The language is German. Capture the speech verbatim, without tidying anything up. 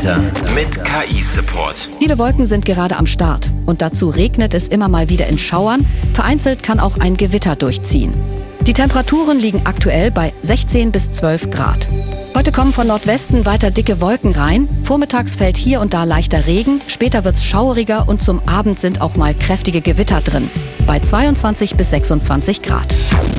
Wetter mit K I-Support. Viele Wolken sind gerade am Start und dazu regnet es immer mal wieder in Schauern. Vereinzelt kann auch ein Gewitter durchziehen. Die Temperaturen liegen aktuell bei sechzehn bis zwölf Grad. Heute kommen von Nordwesten weiter dicke Wolken rein. Vormittags fällt hier und da leichter Regen, später wird's schaueriger und zum Abend sind auch mal kräftige Gewitter drin. Bei zweiundzwanzig bis sechsundzwanzig Grad.